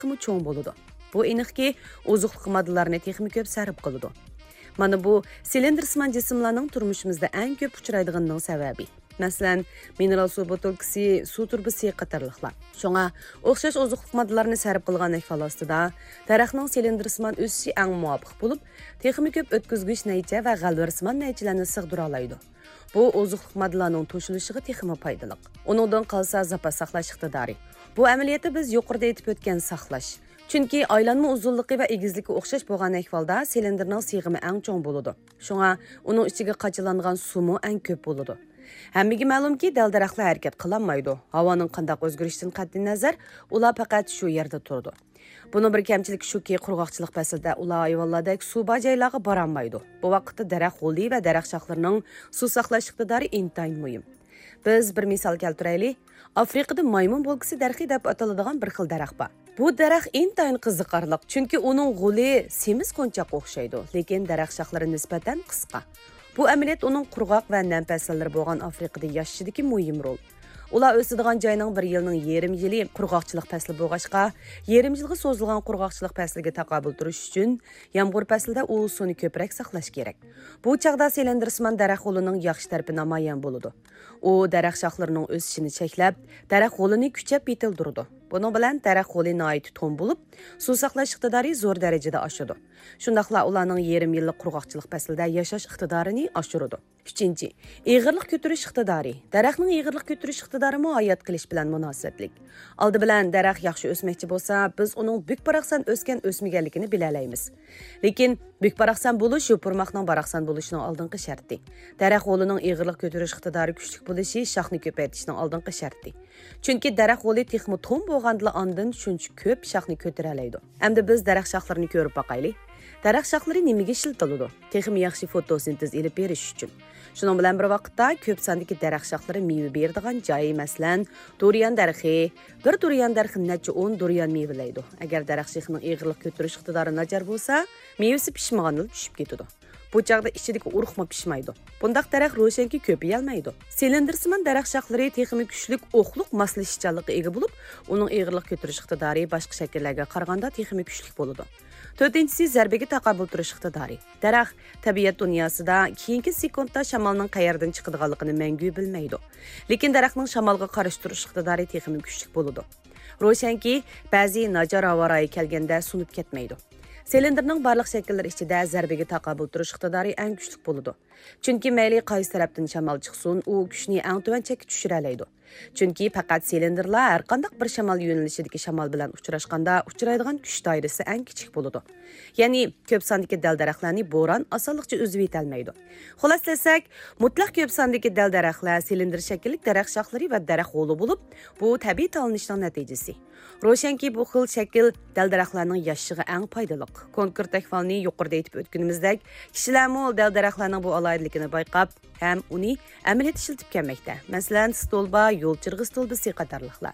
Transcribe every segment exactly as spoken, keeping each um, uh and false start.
haqqimi cho'ng bo'ladi. Bu aniqki, oziqlik moddalarini texmi ko'p sarf qiladi. Mana bu silindrsimon jismlarning turmushimizda eng ko'p uchraydiganining sababi. Masalan, mineral suv botilkasi, suv turbisi qatorliqlar. Shunga o'xshash oziqlik moddalarini sarf qilgan ahvol ostida daraxtning silindrsimon o'sishi eng muvofiq bo'lib, texmi ko'p o'tkazgich naycha va g'alvirsimon naychalarni sig'dira oladi. Bu oziqlik moddalarning to'shilishiga texmi foydali. Uningdan qolsa zapas saqlash iqtidori. Bu amaliyotda biz yuqorida aytib o'tgan saqlash. Chunki aylanma uzunligi va egizligi o'xshash bo'lgan ahvolda silindrning sig'imi eng cho'ng bo'ladi. Shunga uning ichiga qachilangan suvmi eng ko'p bo'ladi. Hammaga ma'lumki, dal-daraxtlar harakat qilolmaydi. Havoning qanday o'zgarishidan qat'iy nazar, ular faqat shu yerda turadi. Buning bir kamchiligi shuki, qurg'oqchilik faslida ular hayvonlardek suv joylarga bora olmaydi. Bu vaqtda daraxt g'oli va daraxt shoxlarining suv saqlash iqtidori intayin muhim. Biz bir misol keltiraylik. Afrikada maymun bo'lgisi darxi deb ataladigan bir xil daraxt bor. Bu daraxt intayin qiziqarli, chunki uning g'uli semiz qo'nchoqqa o'xshaydi, lekin daraxt shoxlari nisbatan qisqa. Bu amaliyot uning qurg'oq va nam fasllari bo'lgan Afrikada yashashidagi muhim rol. Ular o'sadigan joyning bir yilning yarim yili qurg'oqchilik fasli bo'lg'achqa, yarim yilga so'zilgan qurg'oqchilik fasliga taqobil turish uchun yomg'ir faslida u suvni ko'proq saqlash kerak. Bu chaqda silindrsimon daraxt g'olining yaxshi tarafi namoyon bo'ladi. U daraxt shoxlarining o'sishini cheklab, daraxt g'olini kuchab yetildiradi. Buning bilan daraxt g'oli nihoyat to'n bo'lib, suv saqlash iqtidori zo'r darajada oshadi. Shundaqla ularning yarim yillik qurg'oqchilik faslida yashash iqtidorini oshiradi. uchinchi. Ig'irlik ko'tarish iqtidori. Daraxtning ig'irlik ko'tarish iqtidori hayot qilish bilan munosabatlik. Oldi bilan daraxt yaxshi o'smoqchi bo'lsa, biz uning bukparaqsan o'sgan o'smaganligini bilalaymiz. Lekin bukparaqsan bo'lish yopirmoqning baraqsan bo'lishining oldingi sharti. Daraxt g'olining ig'irlik ko'tarish iqtidori kuchli bo'lishi shoxni ko'paytirishning oldingi sharti. Chunki daraxt g'oli texmi to'n bo'lganda ondan shuncha ko'p shoxni ko'tara oladi. Endi biz daraxt shoxlarini ko'rib boqaylik. Daraxt shoxlari nimaga ishlatiladi? Texmi yaxshi fotosintez elib berish uchun. Shuning bilan bir vaqtda ko'p sondagi daraxt shoxlari meva beradigan joy, masalan, durian daraxti, bir durian daraxti necha o'n durian mevalaydi. Agar daraxt shoxining ig'irlik ko'tarish iqtidori nachar bo'lsa, mevasi pishmaganida tushib ketadi. Bu chaqda ichidagi urug'ma pishmaydi. Bundaq daraxt ro'shanki ko'paya olmaydi. Silindrsimon daraxt shoxlari texmi kuchlik o'qliq moslashishchanlikka ega bo'lib, uning ig'irlik ko'tarish iqtidori boshqa shakllarga qaraganda texmi kuchli bo'ladi. To'rtinchisi zarbaga taqobil turish iqtidori. Daraxt tabiat dunyosida keyingi sekundda shamolning qayerdan chiqadiganligini mangu bilmaydi. Lekin daraxtning shamolga qarshi turish iqtidori texmi kuchli bo'ladi. Ro'shanki, ba'zi najor havoyi kelganda sunib ketmaydi. Silindrning barliq shakllari ichida zarbaga taqobil turish iqtidori eng kuchli bo'ladi. Chunki mayli qaysi tarafdan shamol chiqsin, u kuchni eng tuvan chekka tushira oladi. Chunki faqat silindrlar har qanday bir shamol yo'nalishidagi shamol bilan uchrashganda uchraydigan kuch doirasi eng kichik bo'ladi. Ya'ni ko'p sondagi dal-daraxtlarni bo'ron osonlikcha o'zib yetolmaydi. Xuloslasak, mutlaq ko'p sondagi dal-daraxtlar silindr shaklli daraxt shoxlari va daraxt g'oli bo'lib, bu tabiiy tanlanishning natijasi. Ro'shanki bu xil shakl dal-daraxtlarning yashishiga eng foydali. Konkret ahvolni yuqorida aytib o'tganimizdek, kishilarmi dal-daraxtlarning bu alohidligini bayqab, ham uni amaliyot ishlatib kelmoqda. Masalan, stolba, yo'l chirg'i stolbasi qatorliqlar.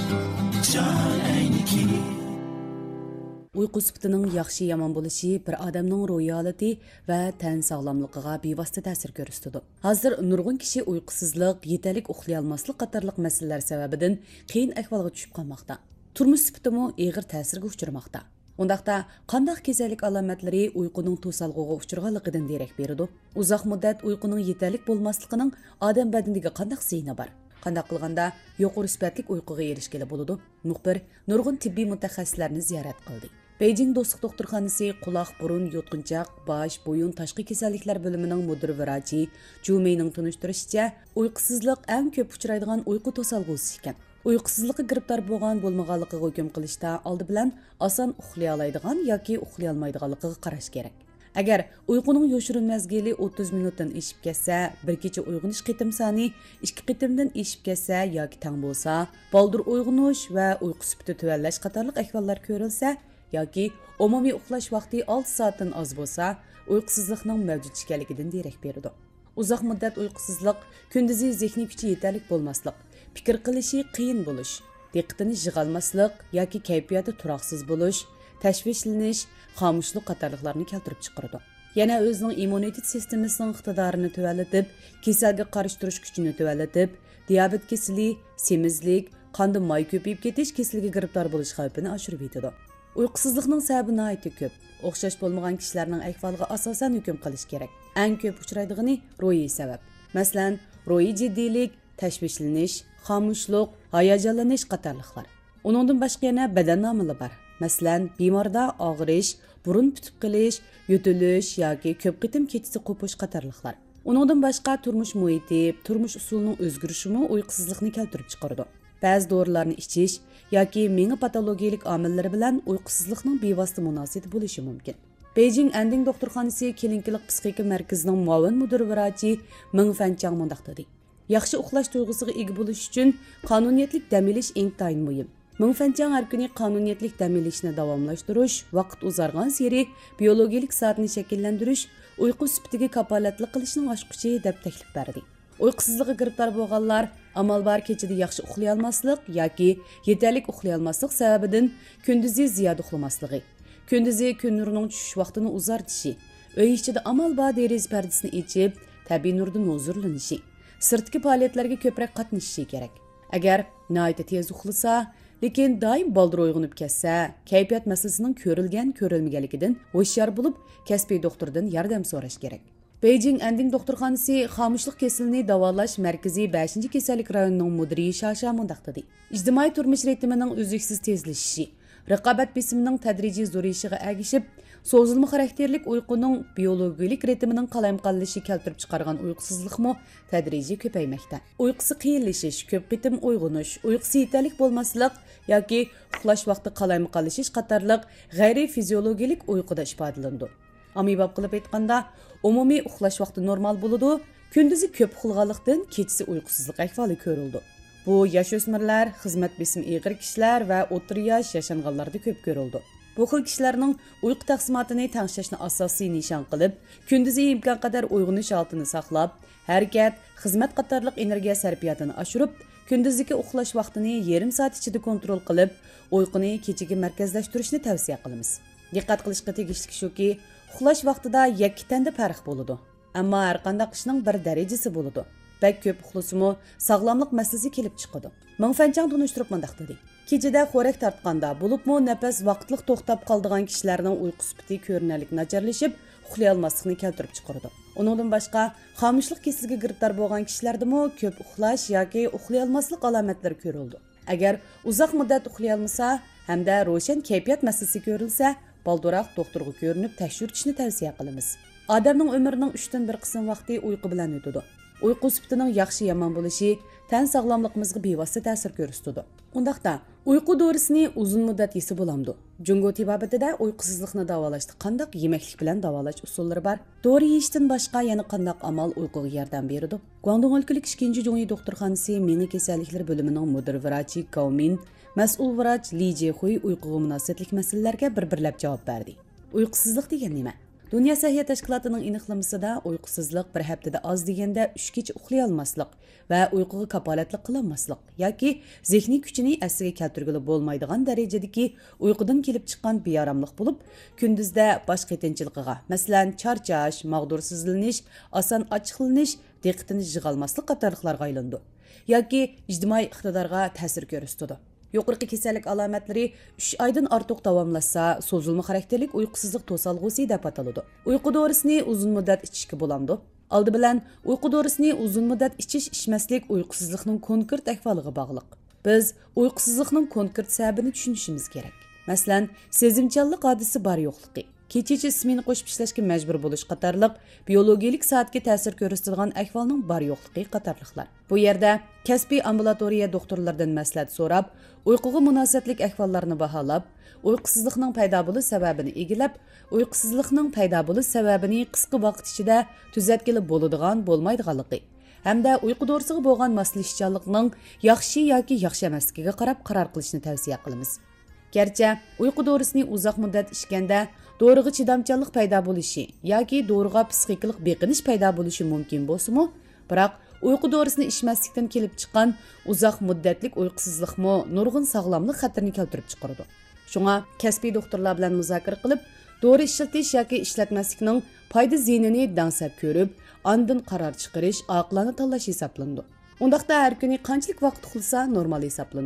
Uyqu sifatining yaxshi yomon bo'lishi bir odamning ruhiy holati va tan sog'lomligiga bevosita ta'sir ko'rsatadi. Hozir nurg'un kishi uyqusizlik, yetarli uxlay olmaslik qatorliq masalalar sababidan qiyin ahvolga tushib qolmoqda. Turmush sifatimi og'ir ta'sirga uchramoqda. Undaqda qanday kasallik alomatlari uyquning to'salg'iga uchraganligidan derak beradi. Uzoq muddat uyquning yetarli bo'lmasligining odam badaniga qanday ziyni bor? Qanday qilganda yuqori sifatli uyquga erishgili bo'ladi? Muxbir nurg'un tibbiy mutaxassislarni ziyorat qildi. Beijing Do'stlik doktorxonasi quloq, burun, yutqunchoq, bosh, bo'yin tashqi kasalliklar bo'limining mudir vrachi Ju Meining tunishtirishicha, uyqusizlik eng ko'p uchraydigan uyqu to'salg'usi ekan. Uyqusizlikqa giribdor bo'lgan bo'lmaganligiga hukm qilishda oldi bilan oson uxlay oladigan yoki uxlay olmaydiganligiga qarash kerak. Agar uyquning yoshirin mezgili o'ttiz minutdan eshib ketsa, bir kecha uyg'onish qitim soni ikki qitimdan eshib ketsa yoki tang bo'lsa, baldur uyg'onish va uyqu sifati tuvallash qatorliq ahvollar ko'rilsa yoki umumiy uxlash vaqti olti soatdan oz bo'lsa, uyqusizlikning mavjud ekanligidan derak beradi. Uzoq muddat uyqusizlik, kunduzi zehniy kuchi yetarli bo'lmaslik, fikr qilishi qiyin bo'lish, diqqatini yig'olmaslik yoki kayfiyati turoqsiz bo'lish, tashvishlanish, xomushlik qatorliqlarni keltirib chiqaradi. Yana o'zining immunitet sistemasining iqtidorini tuvallatib, kasalga qarshi turish kuchini tuvallatib, diabet kasali, semizlik, qanda may ko'payib ketish kasallikka giribdor bo'lish xavfini oshirib yetadi. Uyqusizlikning sababi nihoyatda ko'p. O'xshash bo'lmagan kishilarning ahvoliga asosan hukm qilish kerak. Eng ko'p uchraydigani ro'yiy sabab. Masalan, ro'yiy jiddiylik, tashvishlanish, xomushlik, hayajonlanish qatorliqlar. Uningdan boshqa yana badan omili bor. Masalan, bemorda og'rish, burun tutib qilish, yutilish yoki ko'p qitim kechisi qo'pish qatorliqlar. Uningdan boshqa turmush muhiti, turmush usulining o'zgarishimi uyqusizlikni keltirib chiqaradi. Ba'zi dorilarni ichish yoki menga patologiyalik omillari bilan uyqusizlikning bevosita munosabati bo'lishi mumkin. Beijing Anding doktorxonasi klinikalik psixika markazining muavin mudir vrachi Ming Fanchang mundaq dedi. Yaxshi uxlash tuyg'usiga ega bo'lish uchun qonuniyatlik dam olish intayin muhim. Ming Fanchang har kuni qonuniyatlik dam olishni davomlashtirish, vaqt uzargan sari biologik soatni shakllantirish, uyqu sifatiga kapolatlik qilishning oshquchi deb taklif berdi. Uyqusizlikka giribdor bo'lganlar amal bar kechida yaxshi uxlay olmaslik yoki yetarli uxlay olmaslik sababidan kunduzi ziyoda uxlamasligi, kunduzi kun nurining tushish vaqtini uzartishi, uy ichida amal bar deriz pardasini ochib, tabiiy nurdan huzurlanishi, sirtki faoliyatlarga ko'proq qatnashishi kerak. Agar nihoyatda tez uxlasa, lekin doim baldir uyg'onib ketsa, kayfiyat masalasining ko'rilgan ko'rilmaganligidan hushyor bo'lib, kasbiy doktordan yordam so'rash kerak. Beijing Anding doktorxonasi xomushlik kasalini davolash markaziy beshinchi kasallik rayonining mudiri Shasha mundaq dedi. Ijtimoiy turmush ritmining uzluksiz tezlashishi, raqobat besimining tadrijiy zo'rayishiga ergishib, so'zilma xarakterlik uyquning biologik ritmining qalamqonlishi keltirib chiqargan uyqusizlikmi tadrijiy ko'paymoqda. Uyqusi qiyinlashish, ko'p qitim uyg'onish, uyqusi yetarli bo'lmaslik yoki uxlash vaqti qalamqonlashish qatorliq g'ayriy fiziologik uyquda ifodalandi. Amibab qilib aytganda, umumiy uxlash vaqti normal bo'ladi, kunduzi ko'p uxlaganlikdan kechasi uyqusizlik ahvoli ko'rildi. Bu yosh o'smirlar, xizmat besimi og'ir kishilar va o'rta yosh yashanganlarda ko'p ko'rildi. Bu xil kishilarning uyqu taqsimotini tanishishni asosiy nishon qilib, kunduzi imkon qadar uyg'onish holatini saqlab, harakat, xizmat qatorliq energiya sarfiyotini oshirib, kunduzgi uxlash vaqtini yarim soat ichida kontrol qilib, uyquni kechaga markazlashtirishni tavsiya qilamiz. Diqqat qilishga tegishli shuki, uxlash vaqtida yakki tanda farq bo'ladi. Ammo har qanday qishning bir darajasi bo'ladi. Bak ko'p uxlasimi, sog'lomlik masalasi kelib chiqadi. Ming Fanchang tunishtirib mundaq dedi. Kechada xo'rak tortganda, bo'libmi nafas vaqtliq to'xtab qoldigan kishilarning uyqu sifati ko'rinarlik nacharlashib, uxlay olmaslikni keltirib chiqaradi. Uningdan boshqa, xomushlik kasalligiga giribdor bo'lgan kishilardami ko'p uxlash yoki uxlay olmaslik alomatlari ko'rildi. Agar uzoq muddat uxlay olmasa hamda ro'shan kayfiyat masalasi ko'rilsa, balduroq doktorga ko'rinib tekshirishni tavsiya qilamiz. Odamning umrining uchdan bir qism vaqti uyqu bilan o'tadi. Uyqu sifatining yaxshi yomon bo'lishi tan sog'lomligimizga bevosita ta'sir ko'rsatadi. Undaqda uyqu dorisini uzun muddat yesa bo'lamdi. Jungo tibobatida uyqusizlikni davolashda qandaq yemaklik bilan davolash usullari bor. Dori yeyishdan boshqa yana qandaq amal uyquga yordam beradi. Guangdong o'lkalik ikkinchi Jungi doktorxonasi Meni kasalliklar bo'limining mudir vrachi Gao Min, mas'ul vrach Li Jehui uyquga munosabatlik masalalarga bir-birlab javob berdi. Uyqusizlik degan nima? Dünya Səhiyyə Təşkilatının iniqlamasida uyqusizlik bir haftada az deganda uch kecha uxlay olmaslik va uyquga kapolatlik qilinmaslik yoki zehniy kuchini asliga keltirgili bo'lmaydigan darajadagi uyqudan kelib chiqqan beoromlik bo'lib, kunduzda bosh qitinchiligiga, masalan, charchash, mag'dursizlanish, oson ochiqlanish, diqqatini yig'olmaslik qatorliqlarga aylandi yoki ijtimoiy iqtidorga ta'sir ko'rsatadi. Yuqorqi kasallik alomatlari uch oydan ortiq davomlashsa, so'zilma xarakterlik uyqusizlik to'salg'usi deb ataladi. Uyqu dorisini uzun muddat ichishga bo'lamdi. Oldi bilan uyqu dorisini uzun muddat ichish ichmaslik uyqusizlikning konkret ahvoliga bog'liq. Biz uyqusizlikning konkret sababini tushunishimiz kerak. Masalan, sezimchanlik hodisi bor yo'qligi, kecha smeni qo'shib ishlashga majbur bo'lish qatorliq biologik soatga ta'sir ko'rsatadigan ahvolning bor yo'qligi qatorliqlar. Bu yerda kasbiy ambulatoriya doktorlardan maslahat so'rab, uyquga munosabatlik ahvollarni baholab, uyqusizlikning paydo bo'lish sababini egilab, uyqusizlikning paydo bo'lish sababini qisqa vaqt ichida tuzatgili bo'ladigan bo'lmaydiganligi hamda uyqu dorisiga bo'lgan moslashuvchanlikning yaxshi yoki yaxshi emasligiga qarab qaror qilishni tavsiya qilamiz. Gerçi uyqu dorisini uzoq muddat ichganda doriga chidamchanlik paydo bo'lishi yoki doriga psixikalik beqinish paydo bo'lishi mumkin bo'lsa-mu, biroq uyqu dorisini ichmaslikdan kelib chiqqan uzoq muddatlik uyqusizlikmi nurg'un sog'lomlik xatirini keltirib chiqaradi. Shunga kasbiy doktorlar bilan muzokara qilib, dori ishlatish yoki ishlatmaslikning foyda ziyinini dansab ko'rib, ondan qaror chiqarish oqilona tanlash hisoblandi. Undaqda har kuni qanchalik vaqt uxlasa normal hisoblandi.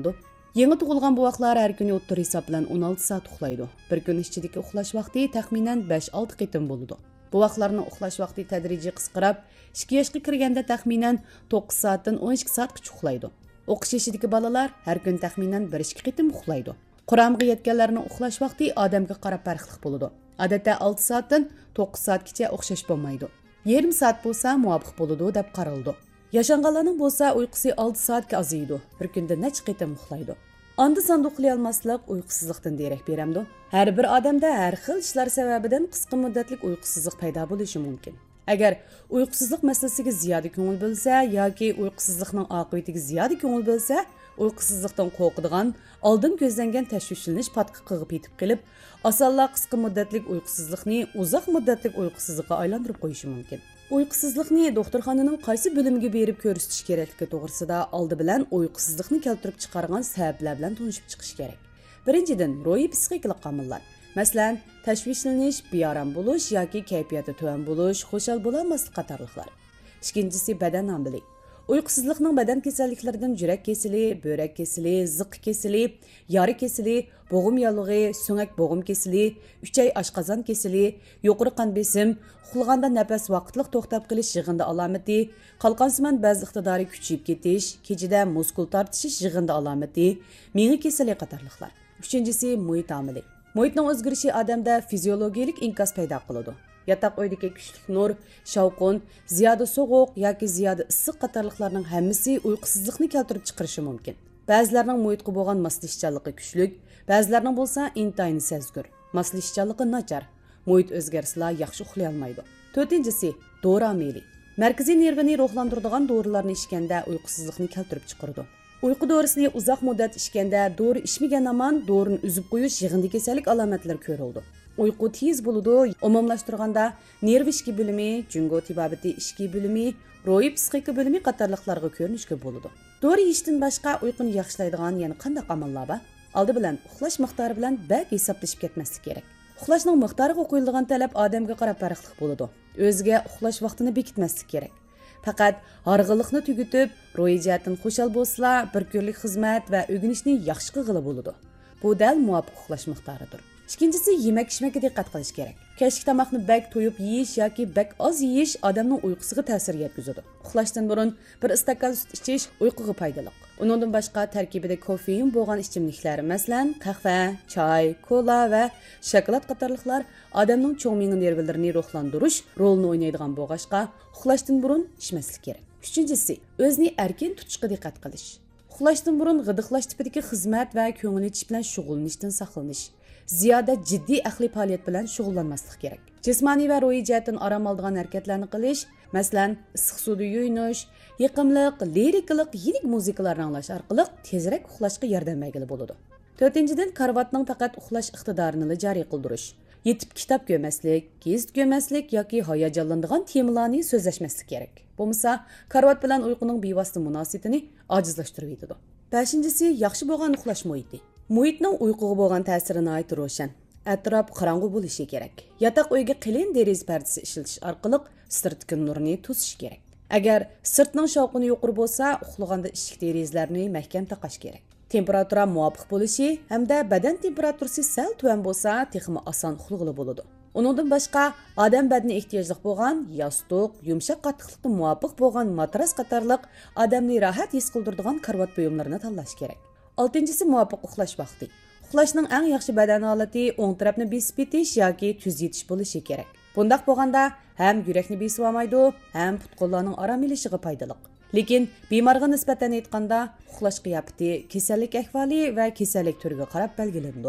Yangi tug'ilgan buvaqlar har kuni o'ttir hisob bilan o'n olti soat uxlaydi. Bir kun ichidagi uxlash vaqti taxminan besh olti qitim bo'ladi. Buvaqlarning uxlash vaqti tadrijiy qisqarib, ikki yoshga kirganda taxminan to'qqiz soatdan o'n ikki soatgacha uxlaydi. O'qish yoshidagi bolalar har kun taxminan bir ikki qitim uxlaydi. Quramga yetganlarning uxlash vaqti odamga qarab farqli bo'ladi. Odatda olti soatdan to'qqiz soatgacha o'xshash bo'lmaydi. Yarim soat bo'lsa muvofiq bo'ladi deb qaraldi. Yaşanğanlarning bo'lsa uyqusi olti soatga aziydi. Bir kunda necha qitim uxlaydi. Anda sonda uxlay olmaslik uyqusizlikdan derak beramdi. Har bir odamda har xil ishlar sababidan qisqa muddatlik uyqusizlik paydo bo'lishi mumkin. Agar uyqusizlik masalasiga ziyoda ko'ngil bo'lsa yoki uyqusizlikning oqibatiga ziyoda ko'ngil bo'lsa, uyqusizlikdan qo'rqadigan, oldin ko'zlangan tashvishlanish patqa qilib yetib kelib, osonla qisqa muddatlik uyqusizlikni uzoq muddatlik uyqusizlikka aylantirib qo'yishi mumkin. Uyqusizlikni doktorxonaning qaysi bo'limiga berib ko'rsatish kerakligi to'g'risida oldi bilan uyqusizlikni keltirib chiqargan sabablar bilan tanishib chiqish kerak. Birinchidan, ruhiy psixikalik omillar. Masalan, tashvishlanish, beorom bo'lish yoki kayfiyati tuvan bo'lish, xushal bo'lmaslik qatorliqlar. Ikkinchisi badan omili. Uyqusizlikning badan kasalliklaridan yurak kasali, böğrek kasali, ziq kasali, yori kasali, bo'g'im yallig'i, so'ngak bo'g'im kasali, uchay oshqozon kasali, yuqori qon besim, uxlaganda nafas vaqtliq to'xtab qolish yig'indi alomati, qalqonsimon ba'zi iqtidori kuchayib ketish, kechida muskul tortishish yig'indi alomati, miya kasali qatorliqlar. Uchinchisi muhit omili. Muhitning o'zgarishi odamda fiziologik inqos paydo qiladi. Yatak uydagi kuchli nur, shavqin, ziyoda sovuq yoki ziyoda issiq qatorliqlarning hammasi uyqusizlikni keltirib chiqarishi mumkin. Ba'zilarning muhitga bo'lgan moslashchanligi kuchli, ba'zilarning bo'lsa intayin sezgur. Moslashchanligi nachar. Muhit o'zgarsa yaxshi uxlay olmaydi. To'rtinchisi, dori omili. Markaziy nervni ruhlantiradigan dorilarni ichganda uyqusizlikni keltirib chiqaradi. Uyqu dorisini uzoq muddat ichganda dori ichmagan amon dorini uzib qo'yish yig'indi kasallik alomatlari ko'rildi. Uyqu tez bo'ladi. Umumlashtirganda nerv ishki bo'limi, jungo tibobati ishki bo'limi, ruhiy psixika bo'limi qatorliqlarga ko'rinishga bo'ladi. Dori yeyishdan boshqa uyquni yaxshilaydigan yana qanday amallar bor? Oldi bilan uxlash miqdori bilan bak hisoblashib ketmaslik kerak. Uxlashning miqdoriga qo'yilgan talab odamga qarab farqli bo'ladi. O'ziga uxlash vaqtini bekitmaslik kerak. Faqat harg'iliqni tugutib, ruhiy jihatdan xushal bo'lsa, bir kunlik xizmat va o'rganishni yaxshi qilg'ili bo'ladi. Bu dal muvofiq uxlash miqdoridir. İkincisi, yemek-içmekka diqqat qilish kerak. Kechki tomoqni bak to'yib yeyish yoki bak oz yeyish odamning uyqusiga ta'sir yetkazadi. Uxlashdan burun bir istakan sut ichish uyquga foydali. Undan boshqa tarkibida kofein bo'lgan ichimliklar, masalan, qahva, choy, kola va shokolad qatorliqlar odamning cho'ng miya nervlarini ruhlantirish rolini o'ynaydigan bo'lg'ashqa, uxlashdan burun ichmaslik kerak. Uchinchisi, o'zini erkin tutishga diqqat qilish. Uxlashdan burun g'idiqlash tipidagi xizmat va ko'ngil ichish bilan shug'ullanishdan saqlanish. Ziyoda jiddiy aqliy faoliyat bilan shug'ullanmaslik kerak. Jismoniy va ruhiy jihatdan orom oladigan harakatlarni qilish, masalan, issiq suvda yuyinish, yiqimliq, lirikalik, yirik muzikalarni anglash orqali tezroq uxlashga yordam bergili bo'ladi. To'rtinchidan, karvatning faqat uxlash iqtidorini joriy qildirish. Yetib kitob ko'maslik, gazet ko'maslik yoki hayajonlanadigan temalarni so'zlashmaslik kerak. Bo'lmasa, karvat bilan uyquning bevosita munosabatini ojizlashtirib yetadi. beshinchisi, yaxshi bo'lgan uxlash muhiti. Muhitning uyquga bo'lgan ta'sirini aytib ro'shan. Atrof qorong'u bo'lishi kerak. Yotoq uyga qalin deraza pardasi ishlatish orqali sirtqi nurni to'sish kerak. Agar sirtning shovqini yuqori bo'lsa, uxlaganda eshik derazalarni mahkam taqash kerak. Temperatura muvofiq bo'lishi hamda badan temperaturasi sal tuvan bo'lsa, texmi oson uxlag'ili bo'ladi. Uningdan boshqa, odam badani ehtiyojli bo'lgan yostiq, yumshoq qattiqlikka muvofiq bo'lgan matras qatorliq odamni rohat his qildiradigan karvat buyumlarini tanlash kerak. oltinchisi, muvofiq uxlash vaqti. Uxlashning eng yaxshi badan holati o'ng tarafni besib yetish yoki tuz yetish bo'lishi kerak. Bundaq bo'lganda ham yurakni besib olmaydi, ham put-qo'llarning orom olishiga foydali. Lekin bemorga nisbatan aytganda, uxlash qiyofati kasallik ahvoli va kasallik turiga qarab belgilanadi.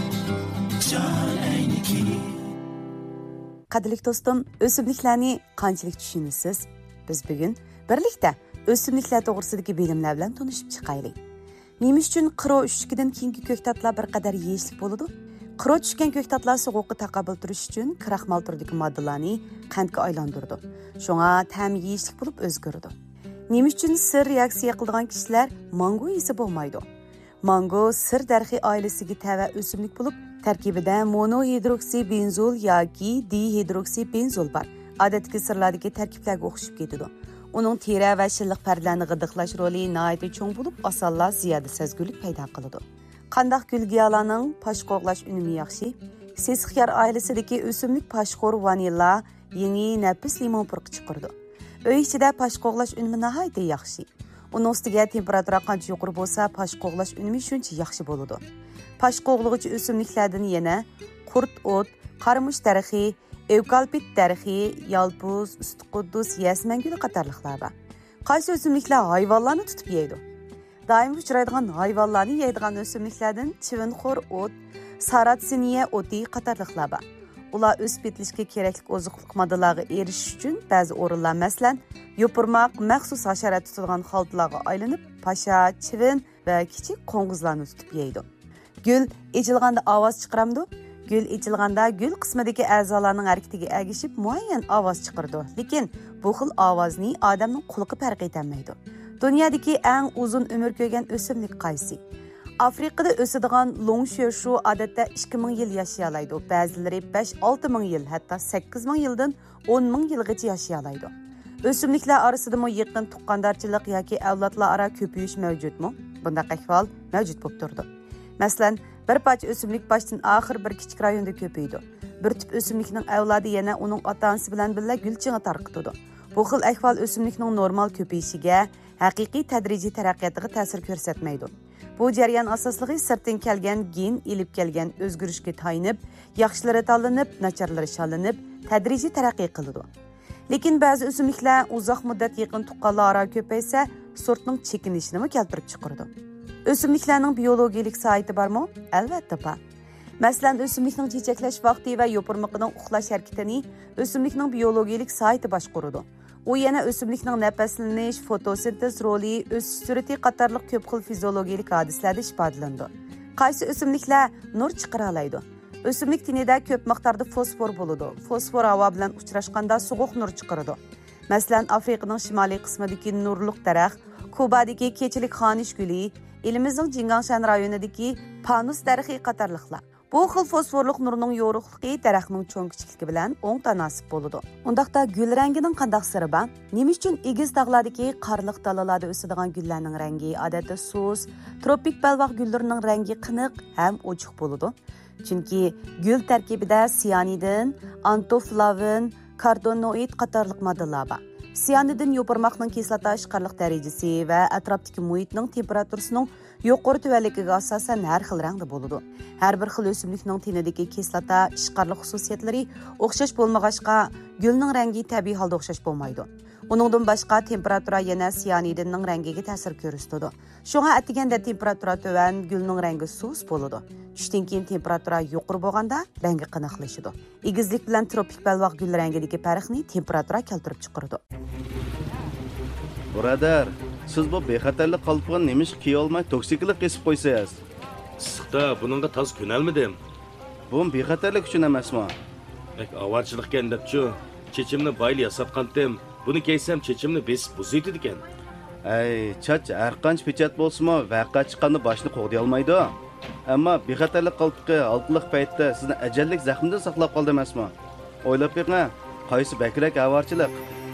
Qadrli do'stim, o'simliklarni qanchalik tushunasiz? Biz bugun birlikda o'simliklar to'g'risidagi bilimlar bilan tanishib chiqaylik. Nima uchun qiro ushkidan keyingi ko'ktatlar bir qadar yeyishlik bo'ladi? Qiro tushgan ko'ktatlar sovuqqa taqobil turish uchun kraxmal turidagi moddalarni qandga aylantirdi. Shunga ta'mi yeyishlik bo'lib o'zgardi. Nima uchun sir reaksiya qiladigan kishilar mango yesa bo'lmaydi? Mango sir darxi oilasiga tava o'simlik bo'lib, tarkibida monohidroksibenzol yoki dihidroksibenzol bor. Odatdagi sirlardagi tarkiblarga o'xshab ketadi. Uning teri va shilliq pardalarni g'idiqlash roli nihoyatda cho'ng bo'lib, osonla ziyoda sezgulik paydo qiladi. Qandaq gulgiyalarning pash qo'g'lash unumi yaxshi. Sesixyar oilasidagi o'simlik pashxo'r vanilla yangi nafis limon purqi chiqardi. Uy ichida pash qo'g'lash unumi nihoyatda yaxshi. Uning ustiga temperatura qancha yuqori bo'lsa, pash qo'g'lash unumi shuncha yaxshi bo'ladi. Pash qo'g'lag'uvchi o'simliklardan yana qurt o't, qarmush darxi, evkalpit darxi, yalpuz, ustiquddus, yasman guli qatorliqlar bor. Qaysi o'simliklar hayvonlarni tutib yeydi? Doim uchraydigan hayvonlarni yeydigan o'simliklardan chivinxo'r o't, saratsiniya o'ti qatorliqlar bor. Ular o'sib yetilishga kerakli oziqlik moddalarga erishish uchun ba'zi o'rinlar, masalan, yopirmoq, maxsus hasharot tutilgan xaltalarga aylanib, pasha, chivin va kichik qo'ng'izlarni tutib yeydi. Gül echilganda ovoz chiqaramdi. Gül echilganda gül qismidagi a'zolarning harakatiga ergishib muayyan ovoz chiqardi. Lekin bu xil ovozni odamning quloqi farq etolmaydi. Dunyodagi eng uzun umr ko'rgan o'simlik qaysi? Afrikada o'sadigan longshuoshu odatda ikki ming yil yashay oladi. Ba'zilari besh olti ming yil, hatto sakkiz ming yildan o'n ming yilgacha yashay oladi. O'simliklar orasida mo yaqin tuqqandarchilik yoki avlodlar aro ko'payish mavjudmi? Bunday ahvol mavjud bo'lib turdi. Masalan, bir parcha o'simlik boshdan oxir bir kichik rayonda ko'paydi. Bir tip o'simlikning avlodi yana uning ota-onasi bilan birga gulchingga tarqatadi. Bu xil ahvol o'simlikning normal ko'payishiga, haqiqiy tadrijiy taraqqiyotiga ta'sir ko'rsatmaydi. Bu jarayon asosligi sirtdan kelgan gen ilib kelgan o'zgarishga tayinib, yaxshilari tanlanib, nacharlari shalinib, tadrijiy taraqqiy qiladi. Lekin ba'zi o'simliklar uzoq muddat yaqin tuqqanlar aro ko'paysa, sortning chekinishini keltirib chiqaradi. O'simliklarning biologik soati bormi? Albatta bor. Masalan, o'simlikning chechaklash vaqti va yopirmoqning uxlash harakatini o'simlikning biologik soati boshqaradi. U yana o'simlikning nafaslanish, fotosintez roli, o'sish surati qatorliq ko'p xil fiziologik hodisalarda ifodalandi. Qaysi o'simliklar nur chiqara oladi? O'simlik tinida ko'p miqdorda fosfor bo'ladi. Fosfor havo bilan uchrashganda sovuq nur chiqaradi. Masalan, Afrikaning shimoliy qismidagi nurliq daraxt, Kubadagi kechilik xonish guli, elimizning Jingangshan rayonidagi panus darxi qatorliqlar. Bu xil fosforliq nurning yorug'ligi daraxtning cho'ng kichikligi bilan o'ng tanasib bo'ladi. Undaqda gul rangining qanday siri bor? Nima uchun egiz tog'lardagi qarliq dalalarda o'sadigan gullarning rangi odatda suz, tropik balvoq gullarining rangi qiniq ham ochiq bo'ladi? Chunki gul tarkibida siyanidin, antoflavin, karotenoid qatorliq moddalar bor. Siyanidin yopirmoqning kislota ishqarliq darajasi va atrofdagi muhitning temperaturasining yuqori tuvanligiga asosan har xil rangda bo'ladi. Har bir xil o'simlikning tenidagi kislota ishqarliq xususiyatlari o'xshash bo'lmag'achqa, gulning rangi tabiiy holda o'xshash bo'lmaydi. Uningdan boshqa temperatura yana siyanidinning rangiga ta'sir ko'rsatadi. Shunga atiganda temperatura tuvan, gulning rangi suz bo'ladi. Tushdan keyin temperatura yuqori bo'lganda rangi qiniqlashadi. Egizlik bilan tropik balvoq gul rangidagi farqni temperatura keltirib chiqaradi. Birodar, siz bu bexatarlik qalpog'ini nemish kiy olmay toksiklik qesib qo'ysangiz? Issiqda buningga toz ko'nalmidim. Bu bexatarlik uchun emasmi? Bek avarchilikkan debchi, chechimni bayli yasatqandim. Buni keysam chechimni besib buzaydi ekan. Ay, chach har qancha pechat bo'lsa-mo, vaqa chiqqanda boshni qo'g'day olmaydi. Ammo bexatarlik qalpoqi oltliq paytda sizni ajallik zaxmdan saqlab qoldi emasmi? O'ylab beqing, qaysi bakrak avarchilik?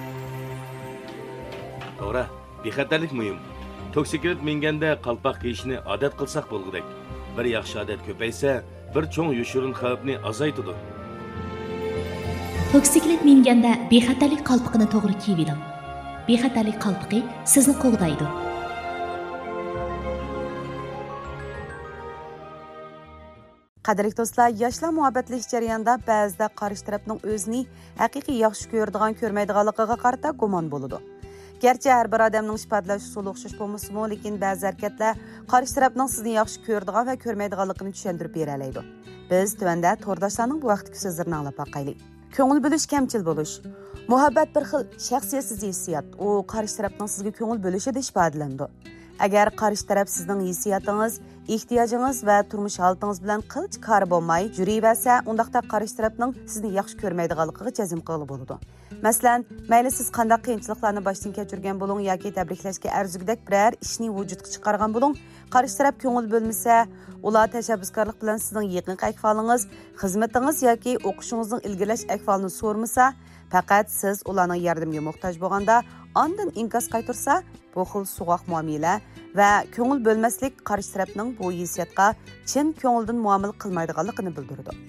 To'g'ri, bexatarlik muhim. Toksiklik menganda qalpoq kiyishni odat qilsak bo'lgudek. Bir yaxshi odat ko'paysa, bir cho'ng yoshirin xavfni azaytadi. Toksiklik menganda bexatarlik qalpoqini to'g'ri kiyib oling. Bexatarlik qalpoqi sizni qo'g'daydi. Qadrli do'stlar, yoshlar muhabbatlash jarayonida ba'zida qarshi tarafning o'zini haqiqiy yaxshi ko'radigan, ko'rmaydiganligiga qarata gumon bo'ladi. Gerçi har bir odamning ifodalash usuli o'xshash bo'lmasa-mu, lekin ba'zi harakatlar qarshi tarafning sizni yaxshi ko'radigan va ko'rmaydiganligini tushuntirib bera oladi. Biz tuvanda to'rdoshlarning bu vaqtdagi so'zlarini anglab boqaylik. Ko'ngil bo'lish, kamchil bo'lish. Muhabbat bir xil shaxsiyatsiz hissiyot. U qarshi tarafning sizga ko'ngil bo'lishida ifodalandi. Agar qarshi taraf sizning hissiyotingiz, ehtiyojingiz va turmush holatingiz bilan qilch kar bo'lmay yurayversa, undaqda qarshi tarafning sizni yaxshi ko'rmaydiganligiga jazm qilib bo'ladi. Masalan, mayli siz qanday qiyinchiliklarni boshdan kechirgan bo'ling yoki tabriklashga arzigidek biror ishni vujudga chiqargan bo'ling, qarshi taraf ko'ngil bo'lmasa, ular tashabbuskorlik bilan sizning yaqin ahvolingiz, xizmatingiz yoki o'qishingizning ilgirlash ahvolini so'rmasa, faqat siz ularning yordamiga muhtoj bo'lganda ondan inkos qaytarsa, bu xil so'g'oq muomala va ko'ngil bo'lmaslik qarshi tarafning bu hissiyotga chin ko'ngildan muomala qilmaydiganligini bildirdi.